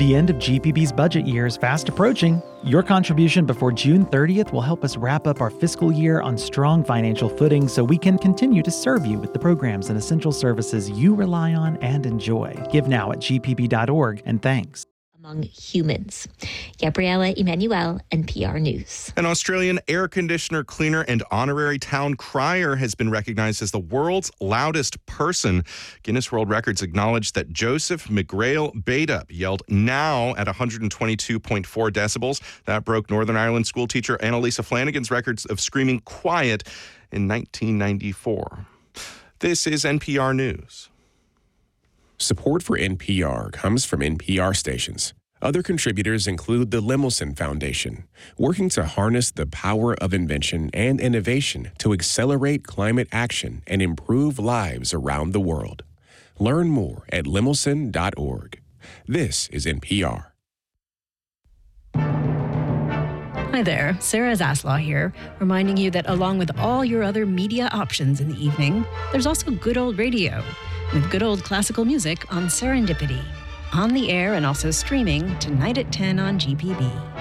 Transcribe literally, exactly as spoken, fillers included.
The end of G P B's budget year is fast approaching. Your contribution before June thirtieth will help us wrap up our fiscal year on strong financial footing so we can continue to serve you with the programs and essential services you rely on and enjoy. Give now at g p b dot org, and thanks. Among humans. Gabriela Emanuel, N P R News. An Australian air conditioner cleaner and honorary town crier has been recognized as the world's loudest person. Guinness World Records acknowledged that Joseph McGrail Badup yelled "now" at one hundred twenty-two point four decibels. That broke Northern Ireland schoolteacher Annalisa Flanagan's records of screaming "quiet" in nineteen ninety-four. This is N P R News. Support for N P R comes from N P R stations. Other contributors include the Lemelson Foundation, working to harness the power of invention and innovation to accelerate climate action and improve lives around the world. Learn more at lemelson dot org. This is N P R. Hi there, Sarah Zaslaw here, reminding you that along with all your other media options in the evening, there's also good old radio, with good old classical music on Serendipity. On the air and also streaming tonight at ten on G P B.